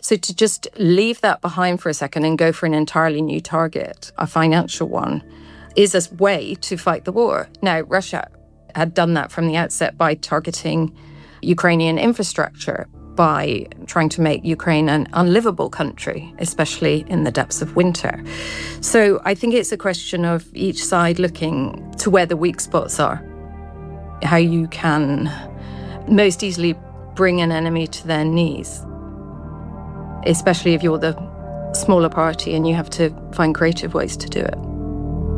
So to just leave that behind for a second and go for an entirely new target, a financial one, is a way to fight the war. Now, Russia had done that from the outset by targeting Ukrainian infrastructure, by trying to make Ukraine an unlivable country, especially in the depths of winter. So I think it's a question of each side looking to where the weak spots are, how you can most easily bring an enemy to their knees, especially if you're the smaller party and you have to find creative ways to do it.